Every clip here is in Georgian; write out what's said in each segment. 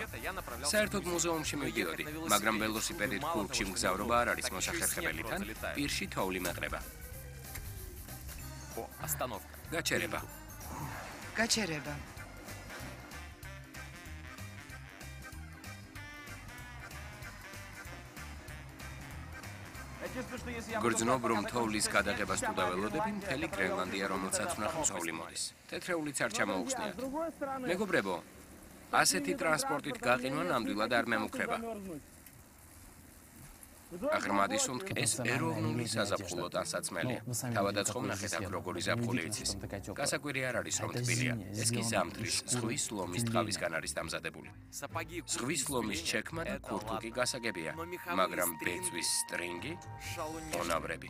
საერთოდ მუზეუმში მივდიოდი, მაგრამ ველოსიპედით ქურდში მგზავრობა არ არის მოსახერხებელი თან, პირში თოვლი მეყრება. გაჩერება. გაჩერება. გრძნობ, რომ თოვლის გადაღებას თუ დაველოდები, მთელი გრენლანდია, რომელსაც ვნახავ ცოვლი მოდის. თეთრეულიც არ ჩამოუხსნიათ. მეგობრებო, ასეთი ტრანსპორტით გაყინვა ნამდვილად არ მემუქრება. აღრმადი სუნთქ ეს ეროვნული საზაფხულო ტანსაცმელია. თავადაც ხომ ნახეთ აქ როგორი ზაფხული იცის. გასაკვირი არ არის, რომ თბილია. ეს კი ზამთრის, ზღვის ლომის ტყავისგან არის დამზადებული. ზღვის ლომის ჩექმა და ქურთუკი გასაგებია, მაგრამ ბეწვის სტრინგი ონავრები.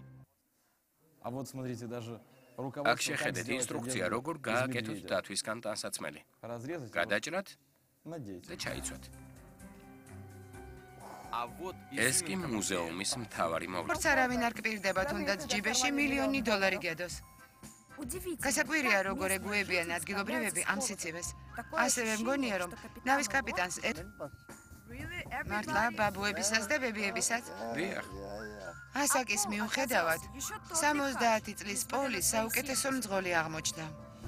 აქ შეხედეთ ინსტრუქცია, როგორ გააკეთოთ დათვისგან ტანსაცმელი. გადაჭრათ და ჩაიცვათ. ეს კი მუზეუმის მთავარი მოვლა. როგორც არავინ არ კპირდება, თუნდაც ჯიბეში $1,000,000 გედოს. გასაკვირია, როგორ ეგუებიან ადგილობრივები ამ სიცივეს. ასევე მგონია, რომ ნავის კაპიტანს მართლა ბაბუებისაც და ბებიებისაც. დიახ. ასაკის მიუხედავად, 70 წლის პოლი საუკეთესო მძღოლი აღმოჩნდა.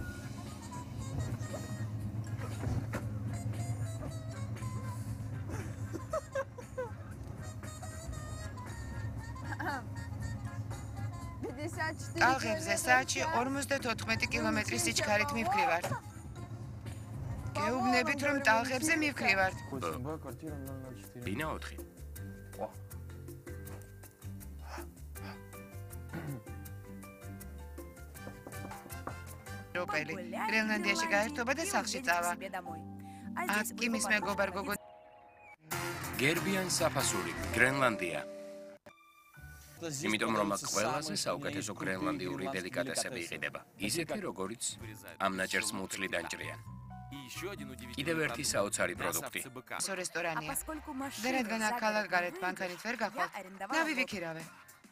ტალღებზე საათში 54 კილომეტრის სიჩქარით მივკრივართ. გეუბნებით, რომ ტალღებზე მივკრივართ. ბინა 4. როპელი, გრენლანდიაში გაერთობა და სახლში წავა. აქ კი მის მეგობარ გოგო გერბიან საფასური, გრენლანდია. იმიტომ რომ აქ ყველაზე საუკეთესო გრენლანდიური დელიკატესები იყიდება, ისეთი როგორიც ამ ნაჭერს მუცლიდან ჭრიან. კიდევ ერთი საოცარი პროდუქტი. რესტორანია. და რადგან აქ ქალაქგარეთ ბანკარით ვერ გახვალთ, ნავი ვიქირავე.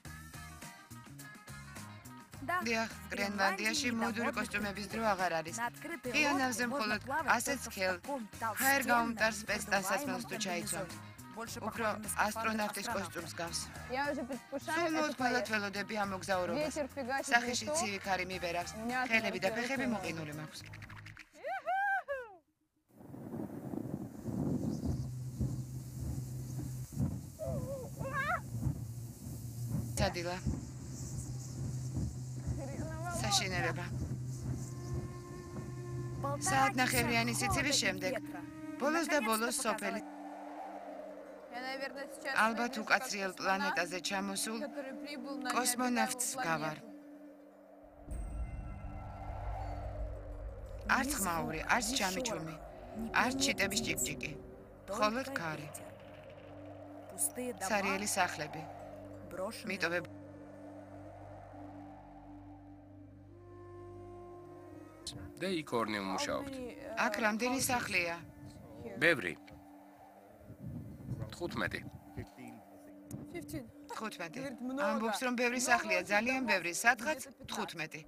დიახ, გრენლანდიაში მოდური კოსტუმების დრო აღარ არის. ყიანავზე მხოლოდ ასეთ სქელ, ჰაერ გაუმტარ სპეცტანსაცმელს თუ ჩაიცვამთ. უფრო ასტრონავტის კოსტუმს გავს. სულ მოუთმელად ველოდები ამ მოგზაურობას. სახეში ცივი ქარი მიბერავს. ხელები და ფეხები მოყინული მაქვს. სადილა. საშინელება. საათნახევრიანი სიცივის შემდეგ, ბოლოს და ბოლოს სოფელი ალბათ უკაცრიელ პლანეტაზე ჩამოსულ კოსმონავტს გავარ. არც ხმაური, არც ჩამიჩუმი, არც ჩიტების ჭიკჭიკი, მხოლოდ ქარი. სარიელი სახლები, მიტოვებ და იქ ორნი ვმუშაობთ. აქ რამდენი სახლია? ბევრი. 15. 15. ამბობს, რომ ბევრი სახლია, ძალიან ბევრი, სადღაც 15.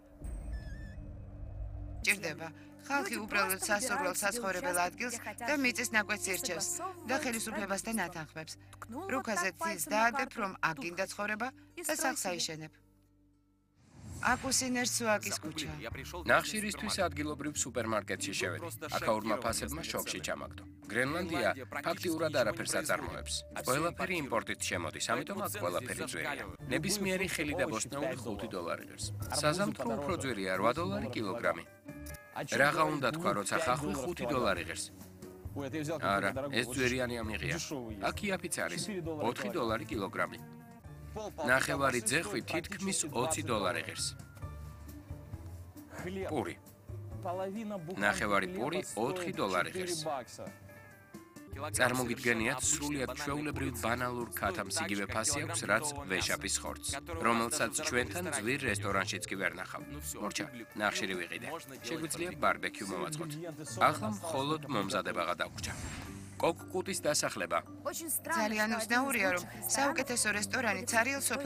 ჭირდება. ხალხი უბრალოდ სასურველ საცხოვრებელ ადგილს და მიწის ნაკვეთს ირჩევს და ხელისუფლებასთან ათანხმებს. რუქაზე ძილს დაადებ, რომ აქ გინდა ცხოვრება და სახლს აიშენებ. აკუსინერ სუაკის ქუჩა. ნახშირისთვის ადგილობრივ სუპერმარკეტში შევედი. აქაურმა ფასებმა შოკში ჩამაგდო. გრენლანდია ფაქტიურად არაფერს აწარმოებს. ყველაფერი იმპორტით შემოდის, ამიტომ აქ ყველაფერი ძვირია. ნებისმიერი ხელი და ბოსტნეული $5 ღირს. საზამთრო უფრო ძვირია $8 კილოგრამი. რაღა უნდა თქვა, როცა ხახვი $5 ღირს. არა, ეს ძვირიანი ამიღია. აქ იაფიც არის $4 კილოგრამი. ნახევარი ძეხვი თითქმის $20 ღირს. პური. ნახევარი პური $4 ღირს. წარმოგიდგენიათ, სრულიად ჩვეულებრივ ბანალურ ქათამს იგივე ფასი აქვს, რაც ვეშაპის ხორცს, რომელსაც ჩვენთან ძვირ რესტორანშიც კი ვერ ნახავ. მორჩა, ნახშირი ვიყიდე. შეგვიძლია ბარბეკიუ მოვაწყოთ. ახლა მხოლოდ მომზადებაღა დაგვრჩა. კოკკუტის დასახლება. ძალიან უცნაურია, რომ საუკეთესო რესტორანი ცარიელ